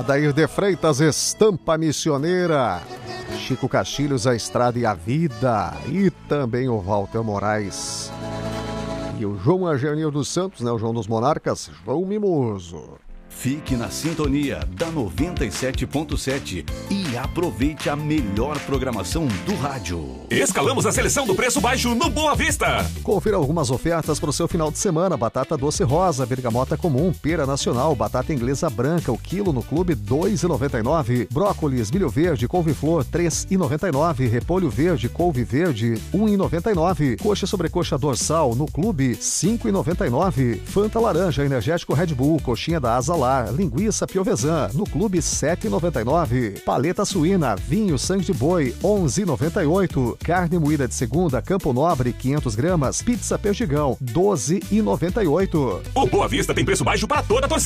Adair de Freitas, Estampa Missioneira. Chico Castilhos, A Estrada e a Vida. E também o Walter Moraes. E o João Agenil dos Santos, né? O João dos Monarcas, João Mimoso. Fique na sintonia da 97.7 e aproveite a melhor programação do rádio. Escalamos a seleção do preço baixo no Boa Vista. Confira algumas ofertas para o seu final de semana. Batata doce rosa, bergamota comum, pera nacional, batata inglesa branca, o quilo no clube R$ 2,99. Brócolis, milho verde, couve-flor R$ 3,99. Repolho verde, couve verde R$ 1,99. Coxa sobrecoxa dorsal no clube R$ 5,99. Fanta laranja, energético Red Bull, coxinha da Asa Lar, linguiça Piovesan, no clube R$ 7,99. Paleta suína, vinho sangue de boi, R$ 11,98. Carne moída de segunda, Campo Nobre, 500 gramas, pizza Perdigão, R$ 12,98. O Boa Vista tem preço baixo para toda a torcida.